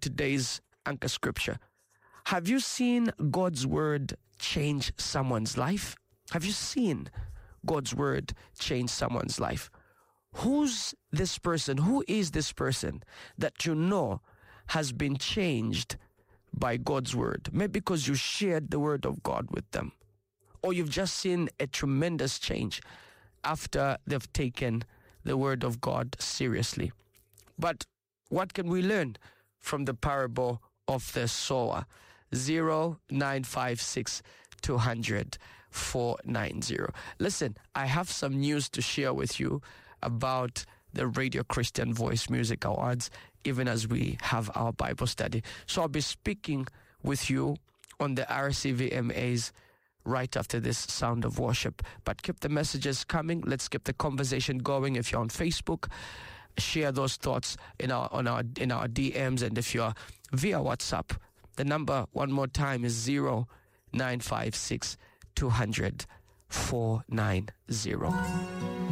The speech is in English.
today's anchor scripture. Have you seen God's word change someone's life? Have you seen God's word change someone's life? Who's this person? Who is this person that you know has been changed by God's word? Maybe because you shared the word of God with them, or you've just seen a tremendous change after they've taken the word of God seriously. But what can we learn from the parable of the sower? 0956 200 490. Listen, I have some news to share with you about the Radio Christian Voice Music Awards, even as we have our Bible study. So I'll be speaking with you on the RCVMAs right after this sound of worship. But keep the messages coming. Let's keep the conversation going. If you're on Facebook, share those thoughts in our DMs, and if you're via WhatsApp, the number one more time is 0956 200 490.